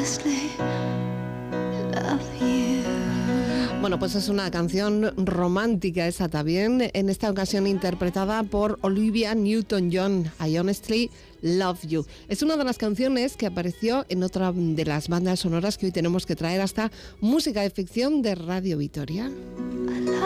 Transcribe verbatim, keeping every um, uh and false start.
Bueno, pues es una canción romántica esa también, en esta ocasión interpretada por Olivia Newton-John, I Honestly Love You. Es una de las canciones que apareció en otra de las bandas sonoras que hoy tenemos que traer hasta Música de Ficción de Radio Vitoria.